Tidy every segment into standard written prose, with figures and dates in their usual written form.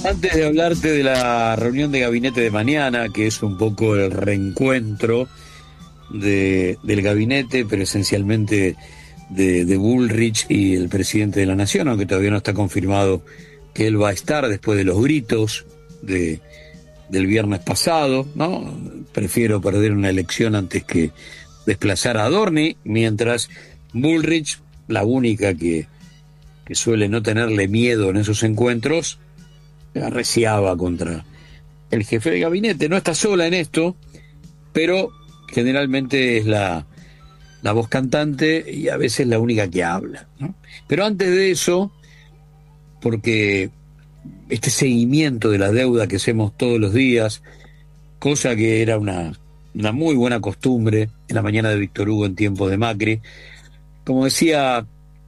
Antes de hablarte de la reunión de gabinete de mañana, que es un poco el reencuentro del gabinete, pero esencialmente de Bullrich y el presidente de la Nación, aunque todavía no está confirmado que él va a estar después de los gritos del viernes pasado, ¿no? Prefiero perder una elección antes que desplazar a Adorni, mientras Bullrich, la única que suele no tenerle miedo en esos encuentros, arreciaba contra el jefe de gabinete. No está sola en esto, pero generalmente es la voz cantante y a veces la única que habla, ¿no? Pero antes de eso, porque este seguimiento de la deuda que hacemos todos los días, cosa que era una muy buena costumbre en la mañana de Víctor Hugo en tiempos de Macri, como decía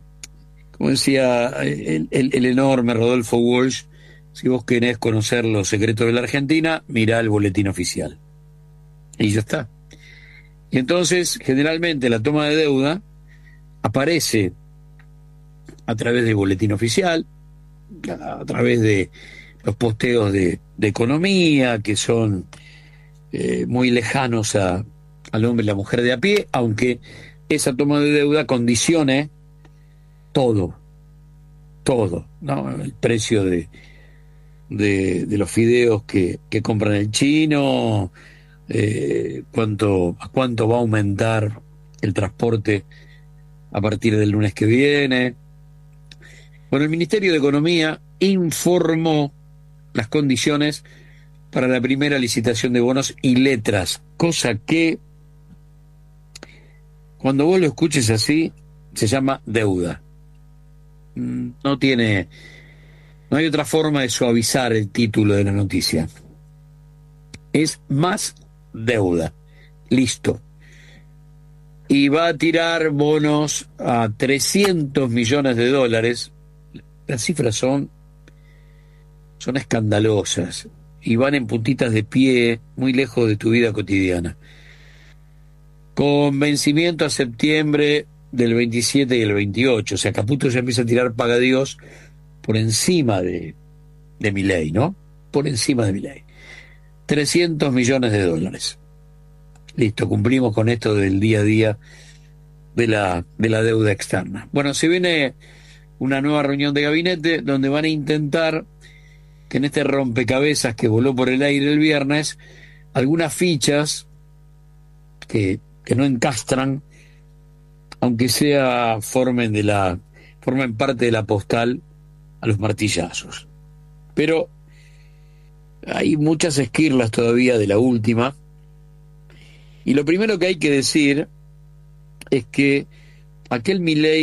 el enorme Rodolfo Walsh, si vos querés conocer los secretos de la Argentina, mirá el boletín oficial. Y ya está. Y entonces, generalmente, la toma de deuda aparece a través del boletín oficial, a través de los posteos de economía, que son muy lejanos al hombre y la mujer de a pie, aunque esa toma de deuda condicione todo, ¿no? El precio de los fideos que compran el chino, a cuánto va a aumentar el transporte a partir del lunes que viene. Bueno, el Ministerio de Economía informó las condiciones para la primera licitación de bonos y letras, cosa que cuando vos lo escuches así se llama deuda. No hay otra forma de suavizar el título de la noticia. Es más deuda. Listo. Y va a tirar bonos a 300 millones de dólares. Las cifras son escandalosas y van en puntitas de pie, muy lejos de tu vida cotidiana. Con vencimiento a septiembre del 27 y el 28. O sea, Caputo ya empieza a tirar pagadíos por encima de Milei, ¿no? Por encima de Milei. 300 millones de dólares. Listo, cumplimos con esto del día a día de la deuda externa. Bueno, se viene una nueva reunión de gabinete donde van a intentar que en este rompecabezas que voló por el aire el viernes, algunas fichas que no encastran, aunque sea formen parte de la postal a los martillazos. Pero hay muchas esquirlas todavía de la última. Y lo primero que hay que decir es que aquel Milei